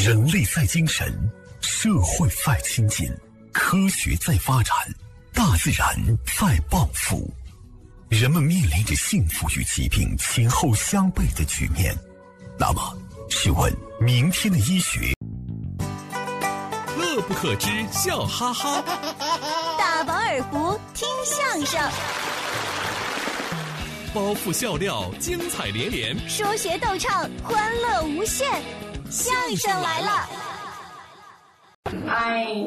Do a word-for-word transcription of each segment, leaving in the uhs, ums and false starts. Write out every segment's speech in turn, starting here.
人类在精神，社会在亲近，科学在发展，大自然在报复。人们面临着幸福与疾病前后相悖的局面。那么，试问明天的医学？ 乐不可支，笑哈哈。 大饱耳福，听相声。 包袱笑料，精彩连连； 说学逗唱，欢乐无限。相声来了！ 哎，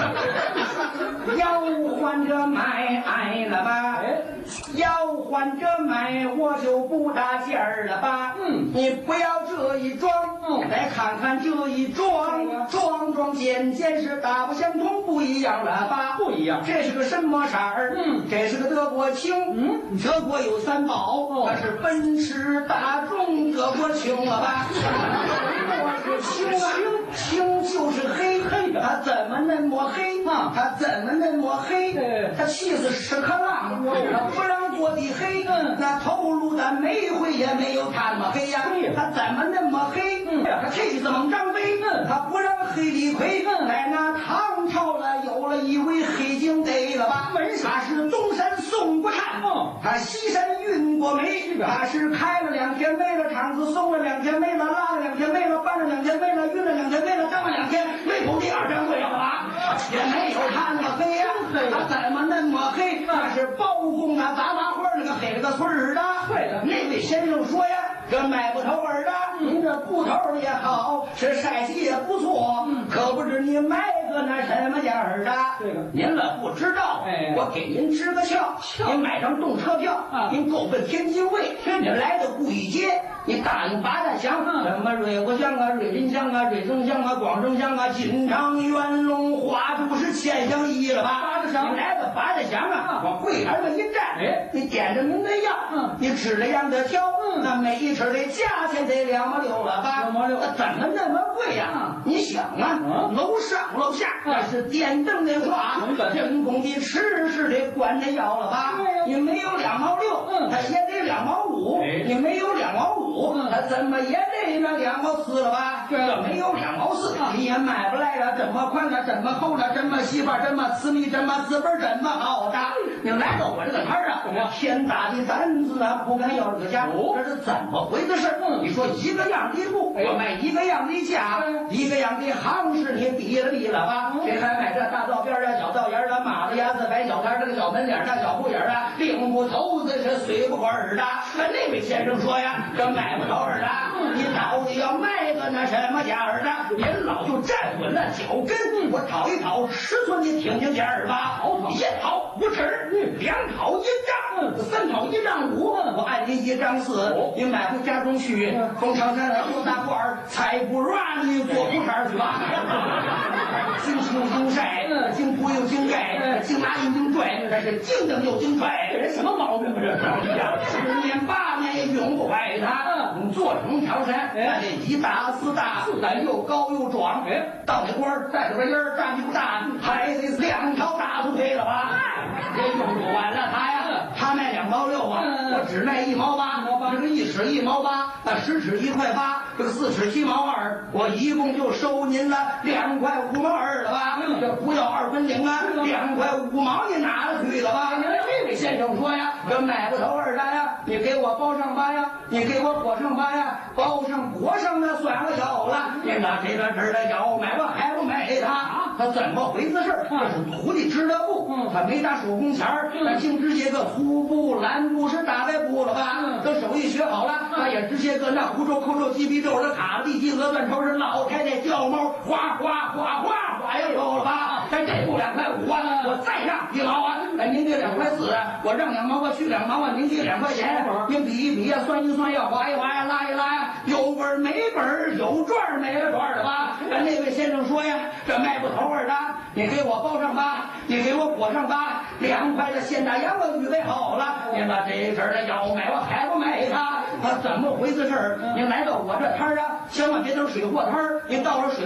要换着买哎了吧？要换着买，我就不搭劲儿了吧？嗯，你不要这一装，嗯，来看看这一装，装装件件是大不相同，不一样了吧？不一样，这是个什么色儿？嗯，这是个德国青。嗯，德国有三宝，它是奔驰、大众、德国青了吧？我是青啊，青就是黑黑的，它怎么那么黑啊？它怎么那么黑？它气死屎壳郎，它不让过的黑，那投入的煤灰也没有它那么黑呀。它怎么那么黑？它气死猛张飞，它不让黑李逵。在那唐朝了，有了一位黑警贼了吧？他是东山宋国汉，他西山运过煤，他是开了两天煤了，厂子松了两天煤了，拉了两天煤了，搬了两天煤了，运了两天煤了，当了两天煤土地二掌柜了吧？也没有他那么黑呀，他怎么那么黑？那是包公啊，杂麻花那个黑了个村儿的。对了，那位先生说呀，这买不头儿的，您这布头也好，是晒洗也不错，可不知你买个那什么价儿的？这个您了不知道，哎，我给您支个窍，您买张动车票，您够奔天津卫，你来到故意街，你打听八大乡，什么瑞国乡啊、瑞林乡啊、瑞增乡啊、广正乡啊、金昌、元龙、花都是千乡一了吧？八大乡，你来到八大乡啊，往柜台上一站，哎，你点着您的药，嗯，你指着样的挑，嗯，那每一尺的价钱得两毛六了吧？两毛六，那怎么那么贵呀？你想啊，楼上楼下那是电灯的话，人工的吃是得管着药了吧？你没有两毛六，嗯，它也得两毛五，你没有两毛五，它怎么也得那两毛四了吧？这没有两毛四，你也买不来了。这么宽了，这么厚了，这么细吧，这么私密，这么资本，这么好的。你来到我这个摊儿啊，天大的胆子啊，不敢要这个价，这是怎么回的事？你说一个样的布，我卖一个样的价，一个样的行市，你比了比了吧？谁还买这大道边啊、小道沿的、马子牙子、白小摊这个小门脸的、小布眼啊、领布头子是随不管儿的。那位先生说呀，这买不着儿的，你到底要卖个那什么价儿的？您老就站稳了脚跟，我讨一讨尺寸，你听听价儿吧。一讨五尺，两讨一丈，三讨一丈五，我按您一丈四，你买回家中去，从长山来后大罐儿，菜不软你做苦茬去吧。经青经晒，经铺又经盖，经拉又经拽，这是经蹬又经拽，这人什么毛病啊？这是十年八年也用不坏它。做成条山，那这一大四大，咱又高又壮，到那官儿带着个烟儿，站起不大，还得两条大腿配了吧？这用不完了他呀，他卖两毛六啊，我只卖一毛八，这个一尺一毛八，那十尺一块八，这个四尺七毛二，我一共就收您了两块五毛二了吧？这不要二分零啊，两块五毛你拿了去了吧？这位先生说呀，这买不头二单呀，你给我包上吧呀，你给我裹上吧呀，包上裹上那算了有了，您拿这个这的要买我还不买他？他怎么回事？这是徒弟织的布，他没打手工钱儿，他净织些个粗布、蓝布是大白布了吧？等手艺学好了，他也织些个那胡皱、扣皱、鸡皮皱的卡地鸡鹅断头是老太太掉毛，哗哗哗哗哗也有了吧？咱这布两块五啊，我再让一毛啊，哎，您给两块四，我让两毛，我去两毛啊，您给两块钱，您比一比呀，算一算呀，划一划呀，拉一拉呀，有本儿没本儿，有赚儿没了赚儿的吧？那位先生说呀，这卖不头儿的，你给我包上吧，你给我裹上吧，两块的现大洋我预备好了，您把这事儿的要买我还不买他？他怎么回事？您来到我这摊儿啊，千万别等水货摊儿，您到了水。